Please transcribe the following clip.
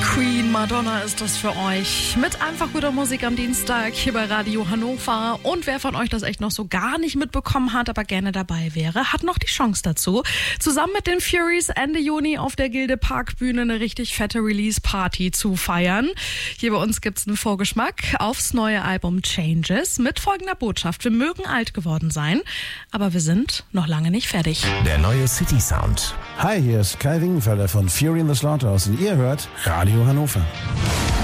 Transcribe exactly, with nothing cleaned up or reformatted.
Queen Madonna ist das für euch. Mit einfach guter Musik am Dienstag hier bei Radio Hannover. Und wer von euch das echt noch so gar nicht mitbekommen hat, aber gerne dabei wäre, hat noch die Chance dazu. Zusammen mit den Furies Ende Juni auf der Gilde Parkbühne eine richtig fette Release-Party zu feiern. Hier bei uns gibt's einen Vorgeschmack aufs neue Album Changes mit folgender Botschaft. Wir mögen alt geworden sein, aber wir sind noch lange nicht fertig. Der neue City Sound. Hi, hier ist Kai Wingenfelder von Fury in the Slaughterhouse und ihr hört Radio Hannover.